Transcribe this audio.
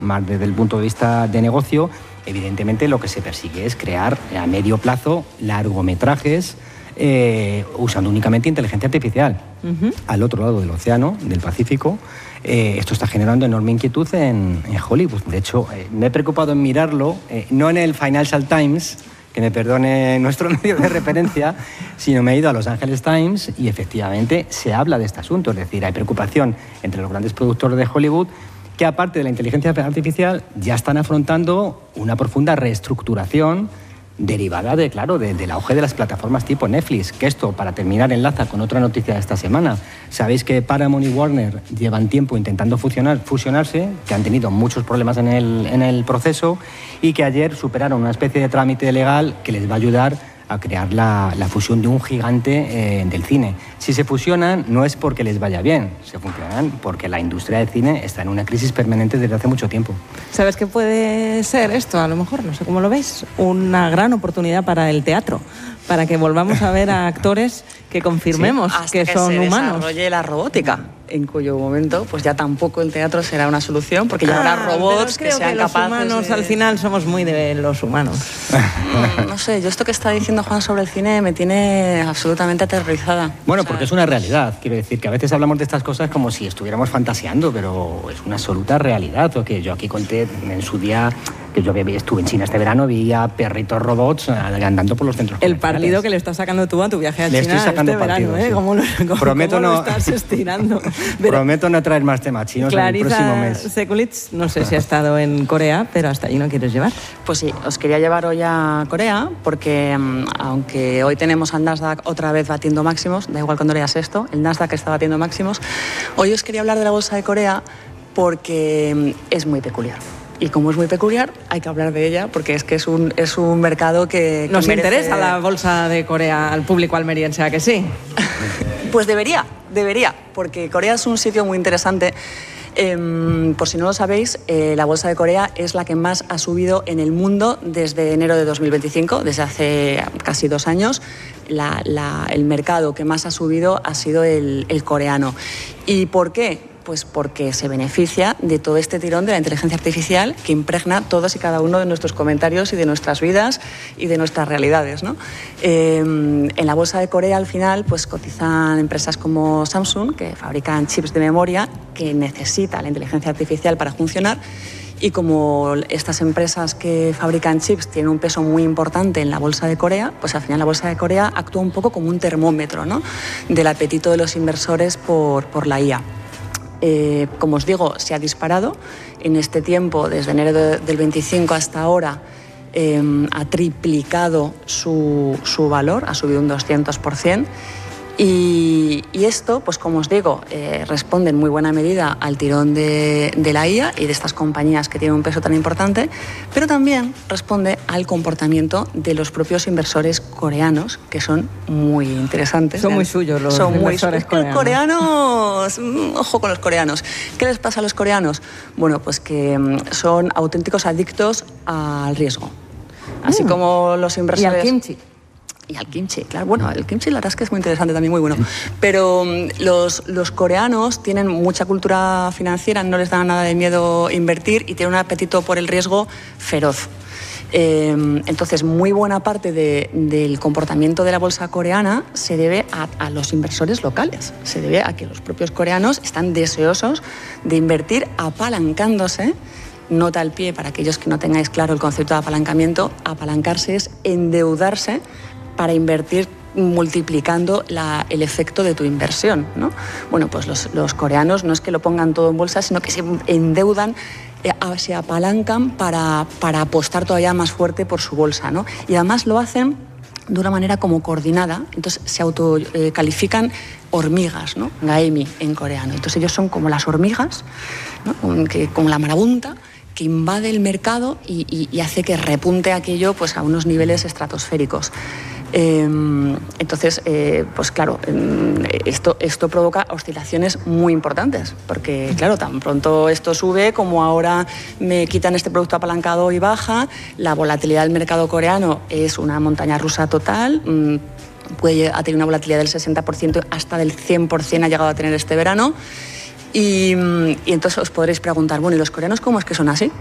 más desde el punto de vista de negocio, evidentemente lo que se persigue es crear a medio plazo largometrajes usando únicamente inteligencia artificial. Al otro lado del océano, del Pacífico, esto está generando enorme inquietud en Hollywood. De hecho, me he preocupado en mirarlo, no en el Financial Times, que me perdone nuestro medio de referencia, sino me he ido a Los Angeles Times y efectivamente se habla de este asunto. Es decir, hay preocupación entre los grandes productores de Hollywood que, aparte de la inteligencia artificial, ya están afrontando una profunda reestructuración derivada del auge de las plataformas tipo Netflix. Que esto, para terminar, enlaza con otra noticia de esta semana. Sabéis que Paramount y Warner llevan tiempo intentando fusionarse, que han tenido muchos problemas en el proceso y que ayer superaron una especie de trámite legal que les va a ayudar a crear la fusión de un gigante del cine. Si se fusionan, no es porque les vaya bien, se fusionan porque la industria del cine está en una crisis permanente desde hace mucho tiempo. ¿Sabes qué puede ser esto? A lo mejor, no sé cómo lo veis, una gran oportunidad para el teatro, para que volvamos a ver a actores que confirmemos que son humanos. Hasta que se desarrolle la robótica, en cuyo momento pues ya tampoco el teatro será una solución, porque ya habrá robots que sean capaces los humanos al final somos muy de los humanos. No sé, yo esto que está diciendo Juan sobre el cine me tiene absolutamente aterrorizada. Bueno, porque es una realidad. Quiero decir que a veces hablamos de estas cosas como si estuviéramos fantaseando, pero es una absoluta realidad. Porque yo aquí conté en su día que yo estuve en China este verano, veía perritos robots andando por los centros comerciales. El partido que le estás sacando tú a tu viaje a China estoy sacando este partido, verano, sí. ¿Cómo lo estás estirando? Prometo no traer más temas chinos en el próximo mes. Sekulits, no sé si ha estado en Corea, pero hasta allí no quieres llevar. Pues sí, os quería llevar hoy a Corea, porque aunque hoy tenemos al Nasdaq otra vez batiendo máximos, da igual cuando leas esto, el Nasdaq está batiendo máximos, hoy os quería hablar de la bolsa de Corea porque es muy peculiar. Y como es muy peculiar, hay que hablar de ella porque es que es un mercado que nos merece... interesa la bolsa de Corea al público almeriense, ¿a que sí? Pues debería, porque Corea es un sitio muy interesante. Por si no lo sabéis, la bolsa de Corea es la que más ha subido en el mundo desde enero de 2025, desde hace casi 2 años. El mercado que más ha subido ha sido el coreano. ¿Y por qué? Pues porque se beneficia de todo este tirón de la inteligencia artificial que impregna todos y cada uno de nuestros comentarios y de nuestras vidas y de nuestras realidades, ¿no? En la bolsa de Corea, al final, pues cotizan empresas como Samsung, que fabrican chips de memoria que necesita la inteligencia artificial para funcionar. Y como estas empresas que fabrican chips tienen un peso muy importante en la bolsa de Corea, pues al final la bolsa de Corea actúa un poco como un termómetro, ¿no?, del apetito de los inversores por la IA. Como os digo, se ha disparado en este tiempo, desde enero del 25 hasta ahora, ha triplicado su valor, ha subido un 200%. Y esto, pues como os digo, responde en muy buena medida al tirón de la IA y de estas compañías que tienen un peso tan importante, pero también responde al comportamiento de los propios inversores coreanos, que son muy interesantes. Son muy suyos los inversores coreanos. Ojo con los coreanos. ¿Qué les pasa a los coreanos? Bueno, pues que son auténticos adictos al riesgo. Así como los inversores... Y al kimchi. Y al kimchi, claro. Bueno, el kimchi la verdad es que es muy interesante, también muy bueno. Pero los coreanos tienen mucha cultura financiera, no les da nada de miedo invertir y tienen un apetito por el riesgo feroz. Entonces, muy buena parte del comportamiento de la bolsa coreana se debe a los inversores locales. Se debe a que los propios coreanos están deseosos de invertir apalancándose. Nota al pie para aquellos que no tengáis claro el concepto de apalancamiento. Apalancarse es endeudarse para invertir multiplicando el efecto de tu inversión, ¿no? Bueno, pues los coreanos no es que lo pongan todo en bolsa, sino que se endeudan, se apalancan para apostar todavía más fuerte por su bolsa, ¿no? Y además lo hacen de una manera como coordinada, entonces se autocalifican hormigas, ¿no? Gaemi en coreano. Entonces ellos son como las hormigas, ¿no? Como la marabunta, que invade el mercado y hace que repunte aquello pues a unos niveles estratosféricos. Entonces, pues claro, esto provoca oscilaciones muy importantes, porque claro, tan pronto esto sube como ahora me quitan este producto apalancado y baja, la volatilidad del mercado coreano es una montaña rusa total. Ha tenido una volatilidad del 60%, hasta del 100% ha llegado a tener este verano. Y entonces os podréis preguntar, bueno, ¿y los coreanos cómo es que son así?